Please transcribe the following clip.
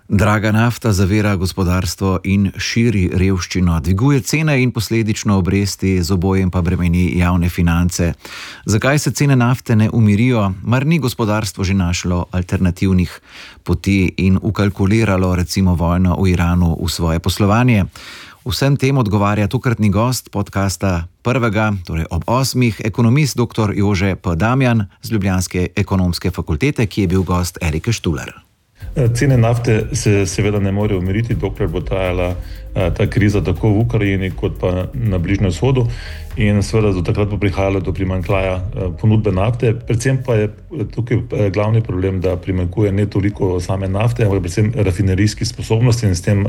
Draga nafta zavira gospodarstvo in širi revščino, dviguje cene in posledično obresti, z obojem pa bremeni javne finance. Zakaj se cene nafte ne umirijo? Mar ni gospodarstvo že našlo alternativnih poti in ukalkuliralo recimo vojno v Iranu v svoje poslovanje? Vsem tem odgovarja tokratni gost podcasta Prvega, torej ob 8, ekonomist dr. Jože P. Damjan z Ljubljanske ekonomske fakultete, ki je bil gost Erike Štular. Cene nafte se seveda ne morejo umiriti, dokler bo trajala ta kriza tako v Ukrajini kot pa na Bližnjem vzhodu, in seveda do takrat bo prihajalo do primanjkljaja ponudbe nafte. Predvsem pa je tukaj glavni problem, da primanjkuje ne toliko same nafte, ampak predvsem rafinerijskih sposobnosti in s tem